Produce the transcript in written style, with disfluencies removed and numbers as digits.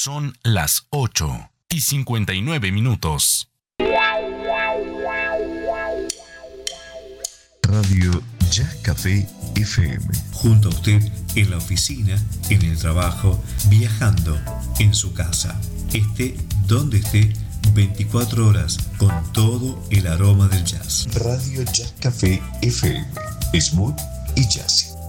Son las 8:59. Radio Jazz Café FM. Junto a usted en la oficina, en el trabajo, viajando, en su casa. Esté donde esté, 24 horas con todo el aroma del jazz. Radio Jazz Café FM. Smooth y jazzy.